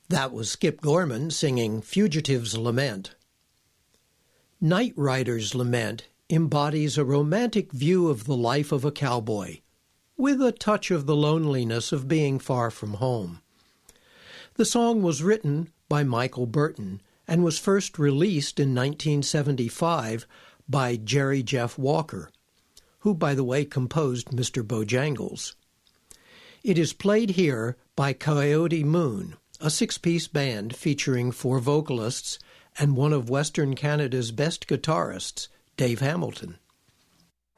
That was Skip Gorman singing Fugitive's Lament. Night Rider's Lament embodies a romantic view of the life of a cowboy, with a touch of the loneliness of being far from home. The song was written by Michael Burton and was first released in 1975 by Jerry Jeff Walker, who, by the way, composed Mr. Bojangles. It is played here by Coyote Moon, a six-piece band featuring four vocalists and one of Western Canada's best guitarists, Dave Hamilton.